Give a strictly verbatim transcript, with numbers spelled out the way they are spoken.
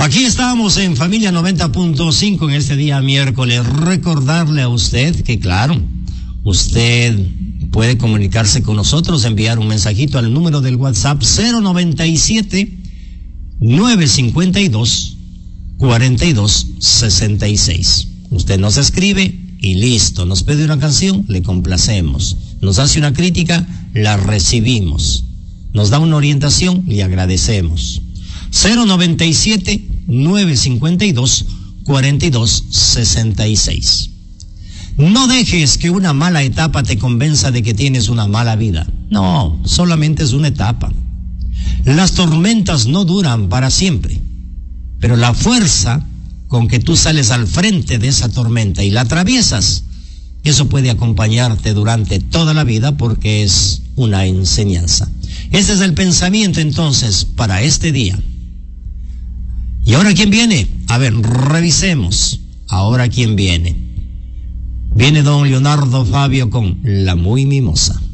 Aquí estamos en Familia noventa punto cinco en este día miércoles. Recordarle a usted que, claro, usted puede comunicarse con nosotros, enviar un mensajito al número del WhatsApp cero noventa y siete, nueve cincuenta y dos, cuarenta y dos sesenta y seis. Usted nos escribe y listo. Nos pide una canción, le complacemos. Nos hace una crítica, la recibimos. Nos da una orientación, le agradecemos. cero noventa y siete, nueve cincuenta y dos, cuarenta y dos sesenta y seis. No dejes que una mala etapa te convenza de que tienes una mala vida. No, solamente es una etapa. Las tormentas no duran para siempre, pero la fuerza con que tú sales al frente de esa tormenta y la atraviesas, eso puede acompañarte durante toda la vida porque es una enseñanza. Ese es el pensamiento entonces para este día. ¿Y ahora quién viene? A ver, revisemos. Ahora quién viene. Viene don Leonardo Fabio con La Muy Mimosa.